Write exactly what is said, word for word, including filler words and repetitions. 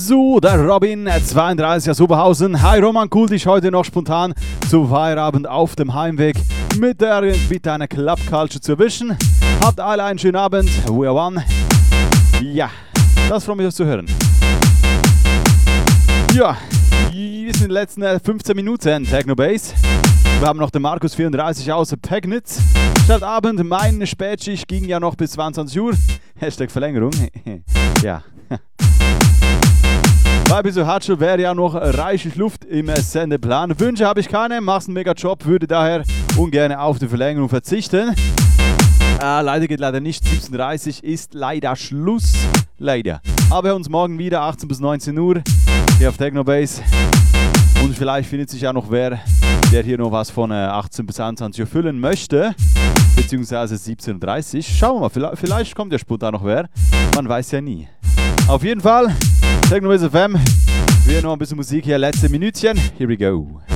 So, der Robin, zweiunddreißig aus Oberhausen. Hi Roman, cool dich heute noch spontan zu Feierabend auf dem Heimweg mit der mit einer Club Culture zu erwischen. Habt alle einen schönen Abend. We are one. Ja, das freut mich das zu hören. Ja, wir sind in den letzten fünfzehn Minuten Techno Bass. Wir haben noch den Markus vierunddreißig aus Pegnitz. Statt Abend, meine Spätschicht ging ja noch bis zweiundzwanzig Uhr. Hashtag Verlängerung. Ja. Weil bis so hart schon wäre ja noch reichlich Luft im Sendeplan. Wünsche habe ich keine, machst einen mega Job, würde daher ungern auf die Verlängerung verzichten. Äh, leider geht leider nicht, siebzehn Uhr dreißig ist leider Schluss. Leider. Aber wir uns morgen wieder, achtzehn bis neunzehn Uhr, hier auf Techno Bass. Und vielleicht findet sich ja noch wer, der hier noch was von äh, achtzehn bis einundzwanzig Uhr füllen möchte. Beziehungsweise siebzehn Uhr dreißig. Schauen wir mal, vielleicht, vielleicht kommt ja spontan noch wer. Man weiß ja nie. Auf jeden Fall, Techno Bass F M. Wir noch ein bisschen Musik hier, letzte Minütchen. Here we go.